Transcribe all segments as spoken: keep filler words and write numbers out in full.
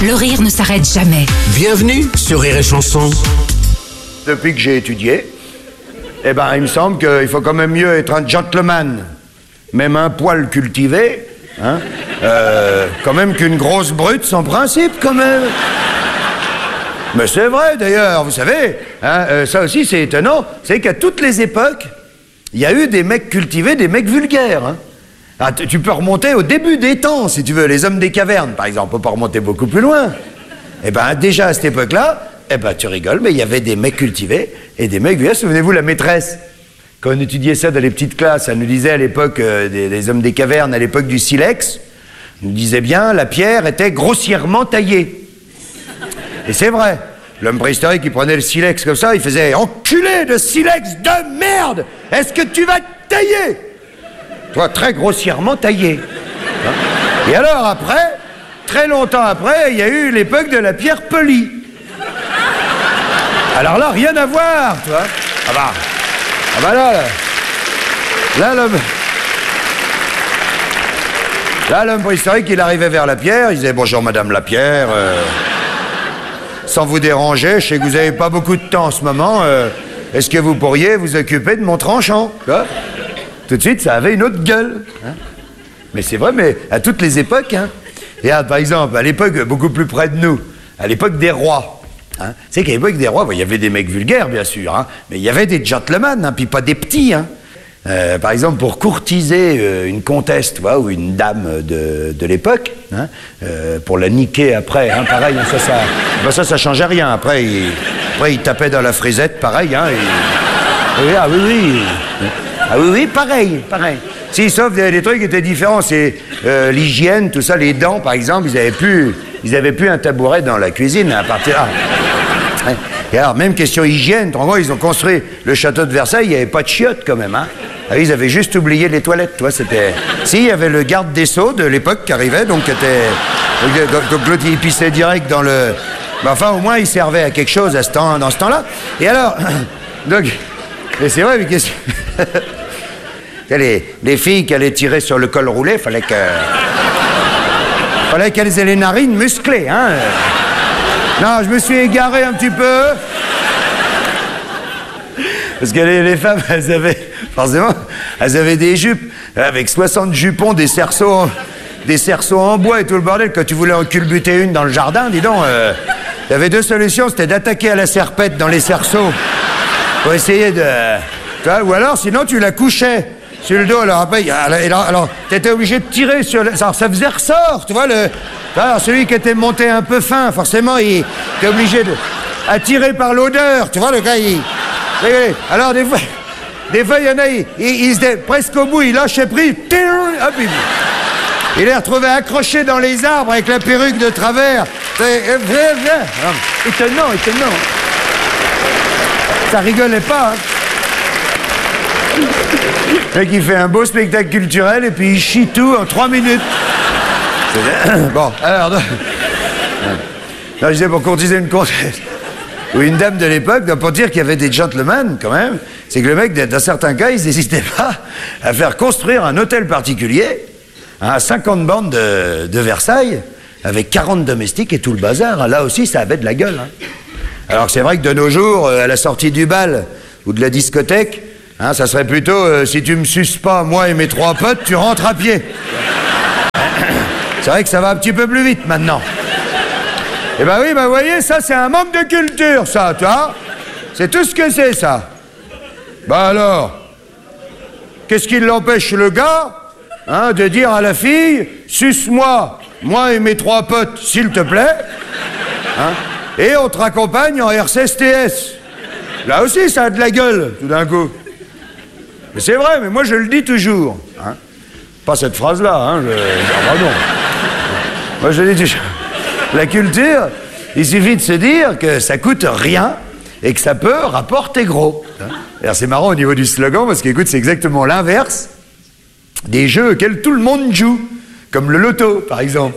Le rire ne s'arrête jamais. Bienvenue sur Rire et Chanson. Depuis que j'ai étudié, eh ben, il me semble qu'il faut quand même mieux être un gentleman, même un poil cultivé, hein, euh, quand même qu'une grosse brute sans principe, quand même. Mais c'est vrai, d'ailleurs, vous savez, hein, euh, ça aussi c'est étonnant, c'est qu'à toutes les époques, il y a eu des mecs cultivés, des mecs vulgaires, hein. Ah, tu peux remonter au début des temps, si tu veux, les hommes des cavernes, par exemple, on peut pas remonter beaucoup plus loin. Eh ben, déjà à cette époque-là, eh ben, tu rigoles, mais il y avait des mecs cultivés et des mecs vulgaires. Souvenez-vous, la maîtresse, quand on étudiait ça dans les petites classes, elle nous disait à l'époque, euh, des, des hommes des cavernes, à l'époque du silex, elle nous disait bien, la pierre était grossièrement taillée. Et c'est vrai, l'homme préhistorique, il prenait le silex comme ça, il faisait « Enculé de silex de merde! Est-ce que tu vas te tailler ?» Toi, très grossièrement taillé. Et alors après, très longtemps après, il y a eu l'époque de la pierre polie. Alors là, rien à voir, tu vois. Ah bah, ah bah là, là, là l'homme... Là, l'homme préhistorique, il arrivait vers la pierre, il disait « Bonjour, madame la pierre, euh, sans vous déranger, je sais que vous n'avez pas beaucoup de temps en ce moment, euh, est-ce que vous pourriez vous occuper de mon tranchant ?» Tu vois ? Tout de suite, ça avait une autre gueule. Hein. Mais c'est vrai, mais à toutes les époques. Hein. Regarde, par exemple, à l'époque beaucoup plus près de nous, à l'époque des rois. Hein. Tu sais qu'à l'époque des rois, il y avait des mecs vulgaires, bien sûr, hein, mais il y avait des gentlemen, hein, puis pas des petits. Hein. Euh, par exemple, pour courtiser euh, une comtesse, tu vois, ou une dame de, de l'époque, hein, euh, pour la niquer après, hein, pareil, ça, ça, ben ça, ça changeait rien. Après, il, après, il tapait dans la frisette, pareil. Hein, et, et, ah oui, oui. Ah oui, oui, pareil, pareil. Si, sauf des, des trucs qui étaient différents, c'est euh, l'hygiène, tout ça, les dents, par exemple, ils avaient plus, ils avaient plus un tabouret dans la cuisine à partir... Ah. Et alors, même question hygiène, en gros, ils ont construit le château de Versailles, il n'y avait pas de chiottes quand même, hein. Ah, ils avaient juste oublié les toilettes, toi, c'était... Si, il y avait le garde des Sceaux de l'époque qui arrivait, donc qui était... Donc l'autre, il pissait direct dans le... Mais enfin, au moins, il servait à quelque chose à ce temps, dans ce temps-là. Et alors... Donc... Et c'est vrai, mais qu'est-ce que... Les, les filles qui allaient tirer sur le col roulé, fallait que... fallait qu'elles aient les narines musclées, hein. Non, je me suis égaré un petit peu. Parce que les, les femmes, elles avaient... Forcément, elles avaient des jupes avec soixante jupons, des cerceaux, en, des cerceaux en bois et tout le bordel. Quand tu voulais en culbuter une dans le jardin, dis donc, euh, t'avais deux solutions, c'était d'attaquer à la serpette dans les cerceaux pour essayer de... Tu vois, ou alors, sinon, tu la couchais sur le dos, alors après, alors, alors t'étais obligé de tirer sur le... Ça, ça faisait ressort, tu vois, le... Alors, celui qui était monté un peu fin, forcément, il était obligé de... attirer par l'odeur, tu vois, le gars, il... Alors, des fois, des fois, il y en a, il, il, il se... presque au bout, il lâchait prise, hop, il... il est retrouvé accroché dans les arbres avec la perruque de travers. Étonnant, étonnant. Ça rigolait pas, hein. Le mec, il fait un beau spectacle culturel et puis il chie tout en trois minutes. Bon, alors... Non, non, je disais pour courtiser une comtesse ou une dame de l'époque, pour dire qu'il y avait des gentlemen, quand même, c'est que le mec, dans certains cas, ils n'hésitaient pas à faire construire un hôtel particulier à cinquante bornes de, de Versailles, avec quarante domestiques et tout le bazar. Là aussi, ça avait de la gueule. Hein. Alors que c'est vrai que de nos jours, à la sortie du bal ou de la discothèque, hein, ça serait plutôt, euh, si tu me suces pas, moi et mes trois potes, tu rentres à pied. C'est vrai que ça va un petit peu plus vite maintenant. Eh ben oui, ben vous voyez, ça c'est un manque de culture, ça, tu vois. C'est tout ce que c'est, ça. Ben alors, qu'est-ce qui l'empêche, le gars, hein, de dire à la fille, suce-moi, moi et mes trois potes, s'il te plaît, hein, et on te raccompagne en R C S T S. Là aussi, ça a de la gueule, tout d'un coup. Mais c'est vrai, mais moi je le dis toujours. Hein. Pas cette phrase-là, hein. Je... Ah, non. Moi je le dis toujours. La culture, il suffit de se dire que ça coûte rien et que ça peut rapporter gros. Hein. Alors c'est marrant au niveau du slogan parce qu'écoute, c'est exactement l'inverse des jeux auxquels tout le monde joue, comme le loto, par exemple.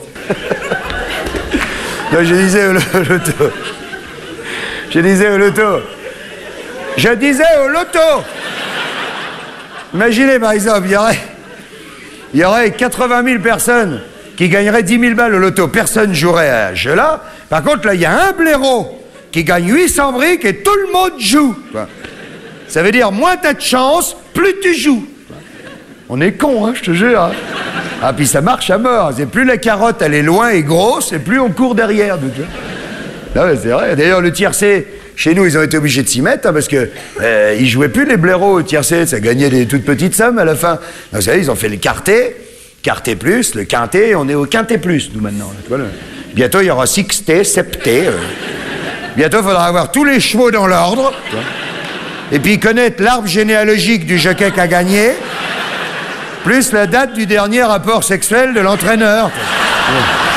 Non, je disais au loto. Je disais au loto. Je disais au loto. Imaginez, par exemple, il y aurait, il y aurait quatre-vingt mille personnes qui gagnerait dix mille balles au loto. Personne jouerait à ce jeu-là. Par contre, là, il y a un blaireau qui gagne huit cents briques et tout le monde joue. Ça veut dire, moins t'as de chance, plus tu joues. On est cons, hein, je te jure. Hein. Ah, puis ça marche à mort. C'est plus la carotte, elle est loin et grosse, et plus on court derrière. Non, mais c'est vrai. D'ailleurs, le tiercé, chez nous, ils ont été obligés de s'y mettre, hein, parce que euh, ils jouaient plus les blaireaux au tiercé. Ça gagnait des toutes petites sommes à la fin. Donc, vous savez, ils ont fait le quarté, quarté plus, le quinté, on est au quinté plus, nous, maintenant. Voilà. Bientôt, il y aura sixté, septé. Euh. Bientôt, il faudra avoir tous les chevaux dans l'ordre. Et puis connaître l'arbre généalogique du jockey qui a gagné, plus la date du dernier rapport sexuel de l'entraîneur.